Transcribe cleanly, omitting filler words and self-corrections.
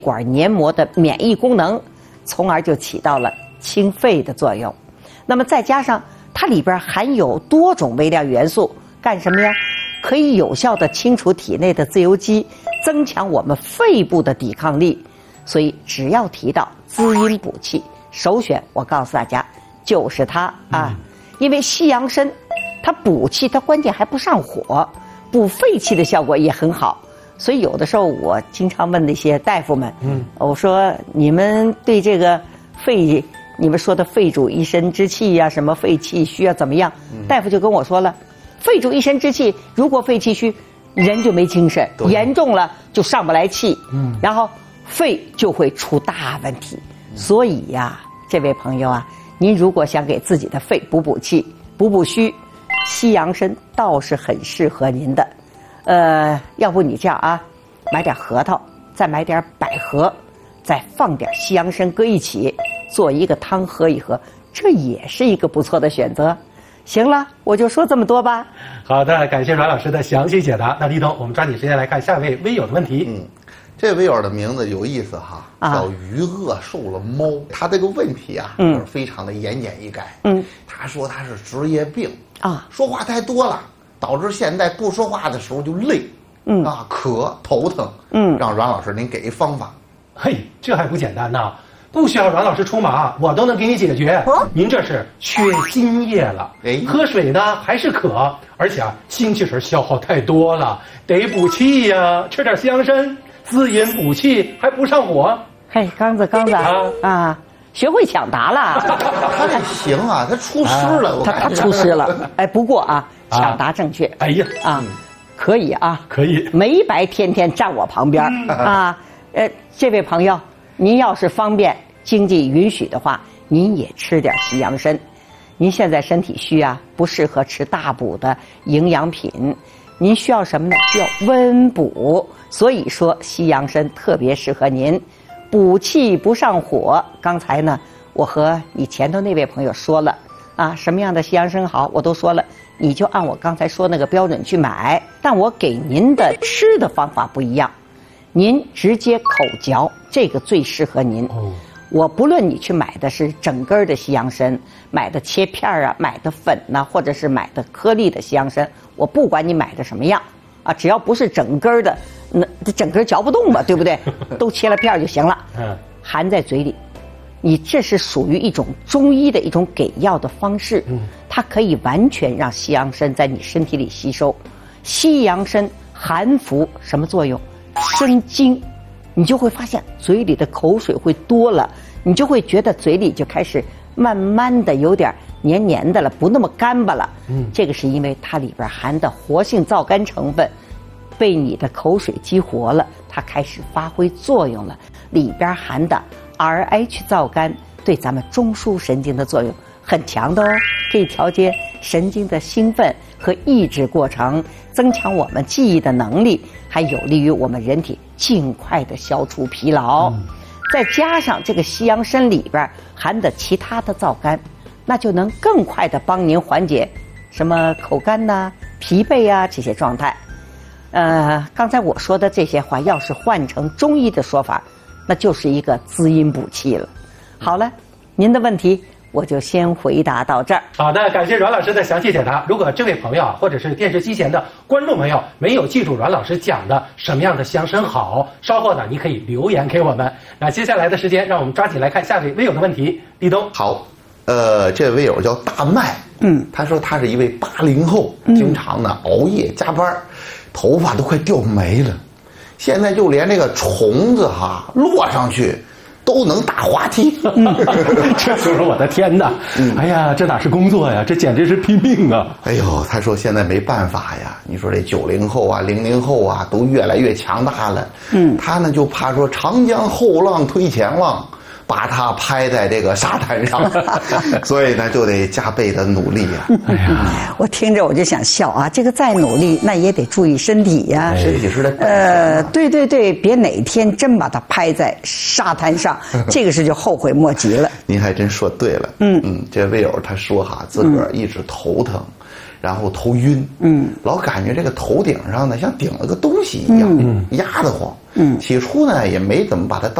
管黏膜的免疫功能，从而就起到了清肺的作用。那么再加上它里边含有多种微量元素，干什么呀？可以有效的清除体内的自由基，增强我们肺部的抵抗力。所以只要提到滋阴补气，首选我告诉大家就是它啊。因为西洋参它补气，它关键还不上火，补肺气的效果也很好。所以有的时候我经常问那些大夫们，我说你们对这个肺，你们说的肺主一身之气呀，什么肺气虚啊怎么样？大夫就跟我说了，肺主一身之气，如果肺气虚，人就没精神，严重了就上不来气，然后肺就会出大问题。所以呀，这位朋友啊，您如果想给自己的肺补补气、补补虚，西洋参倒是很适合您的。要不你这样啊，买点核桃，再买点百合，再放点西洋参搁一起，做一个汤喝一喝，这也是一个不错的选择。行了，我就说这么多吧。 好的，感谢阮老师的详细解答。那立冬，我们抓紧时间来看下一位微友的问题。 这微友的名字有意思哈，叫鱼饿瘦了猫。他这个问题啊，就是非常的言简意赅。他说他是职业病啊，说话太多了，导致现在不说话的时候就累，渴头疼。让阮老师您给一方法。 嘿，这还不简单呢，不需要阮老师出马，我都能给你解决。您这是缺津液了，喝水呢还是渴，而且精气神消耗太多了，得补气呀，吃点西洋参，滋阴补气还不上火。 嘿，刚子啊，学会抢答了。 他这行啊，他出师了， 他出师了。哎，不过啊，抢答正确。 哎呀啊，可以啊， 可以， 没白天天站我旁边啊。这位朋友，您要是方便、经济允许的话，您也吃点西洋参。您现在身体虚啊，不适合吃大补的营养品，您需要什么呢？需要温补。所以说西洋参特别适合您，补气不上火。刚才呢，我和你前头那位朋友说了啊，什么样的西洋参好，我都说了，你就按我刚才说那个标准去买。但我给您的吃的方法不一样，您直接口嚼，这个最适合您。我不论你去买的是整根的西洋参，买的切片啊，买的粉呐，或者是买的颗粒的西洋参，我不管你买的什么样啊，只要不是整根的，那整根嚼不动嘛，对不对？都切了片就行了。含在嘴里，你这是属于一种中医的一种给药的方式，它可以完全让西洋参在你身体里吸收。西洋参含服什么作用？生津。你就会发现嘴里的口水会多了，你就会觉得嘴里就开始慢慢的有点黏黏的了，不那么干巴了。这个是因为它里边含的活性皂苷成分被你的口水激活了，它开始发挥作用了。里边含的 RH 皂苷对咱们中枢神经的作用很强的哦，可以调节神经的兴奋和抑制过程，增强我们记忆的能力，还有利于我们人体尽快的消除疲劳。再加上这个西洋参里边含的其他的皂苷，那就能更快的帮您缓解什么口干呐、疲惫啊这些状态。刚才我说的这些话，要是换成中医的说法，那就是一个滋阴补气了。好了，您的问题我就先回答到这儿。 好的，感谢阮老师的详细解答。如果这位朋友或者是电视机前的观众朋友没有记住阮老师讲的什么样的西洋参好，稍后呢你可以留言给我们。那接下来的时间，让我们抓紧来看下位微友的问题。立冬好，这位友叫大麦，他说他是一位80后，经常呢熬夜加班，头发都快掉没了，现在就连这个虫子落上去都能打滑梯。 这就是我的天哪！哎呀，这哪是工作呀，这简直是拼命啊！ 哎呦，他说现在没办法呀，你说这90后啊、00后啊都越来越强大了。他呢就怕说长江后浪推前浪，把他拍在这个沙滩上，所以呢就得加倍的努力呀。 哎呀， 我听着我就想笑啊！这个再努力，那也得注意身体呀。 身体是在对，别哪天真把它拍在沙滩上，这个事就后悔莫及了。 您还真说对了。这位友他说自个儿一直头疼， 然后头晕，老感觉这个头顶上呢像顶了个东西一样，压得慌。起初呢也没怎么把它当